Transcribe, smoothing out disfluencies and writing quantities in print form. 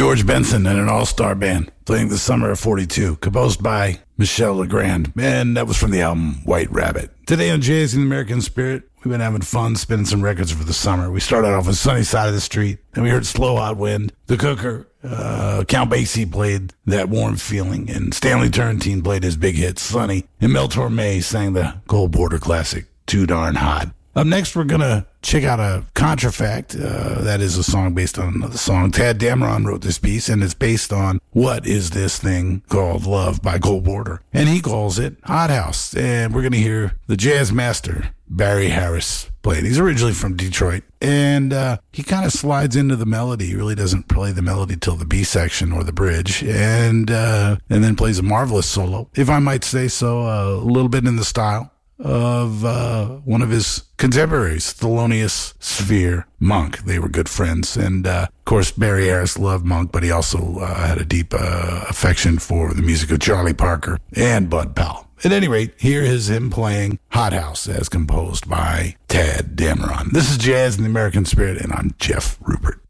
George Benson and an all-star band playing the summer of 42, composed by Michel Legrand. And that was from the album White Rabbit. Today on Jazz in the American Spirit, we've been having fun spinning some records for the summer. We started off with Sunny Side of the Street, and we heard Slow Hot Wind. The Cooker, Count Basie played That Warm Feeling, and Stanley Turrentine played his big hit, Sunny. And Mel Torme sang the Cole Porter classic, Too Darn Hot. Up next, we're going to check out a Contrafact. That is a song based on another song. Tad Dameron wrote this piece, and it's based on What Is This Thing Called Love by Cole Porter. And he calls it Hot House. And we're going to hear the jazz master, Barry Harris, play it. He's originally from Detroit. And he kind of slides into the melody. He really doesn't play the melody till the B section or the bridge. And then plays a marvelous solo, if I might say so, a little bit in the style of one of his contemporaries, Thelonious Sphere Monk. They were good friends. And, of course, Barry Harris loved Monk, but he also had a deep affection for the music of Charlie Parker and Bud Powell. At any rate, here is him playing Hot House as composed by Tad Dameron. This is Jazz in the American Spirit, and I'm Jeff Rupert.